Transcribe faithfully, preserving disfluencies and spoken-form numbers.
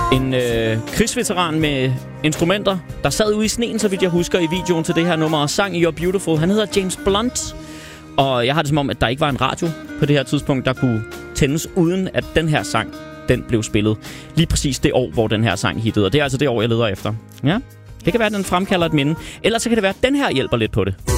En øh, krigsveteran med instrumenter, der sad ude i sneen, så vidt jeg husker, i videoen til det her nummer, og sang You're Beautiful. Han hedder James Blunt, og jeg har det som om, at der ikke var en radio på det her tidspunkt, der kunne tændes, uden at den her sang, den blev spillet. Lige præcis det år, hvor den her sang hittede, og det er altså det år, jeg leder efter. Ja, det kan være, at den fremkalder et minde. Ellers så kan det være, at den her hjælper lidt på det.